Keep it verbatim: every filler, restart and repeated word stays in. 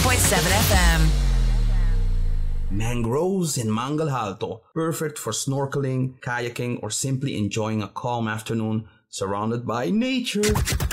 point seven F M. Mangroves in Mangal Alto, perfect for snorkeling, kayaking, or simply enjoying a calm afternoon surrounded by nature.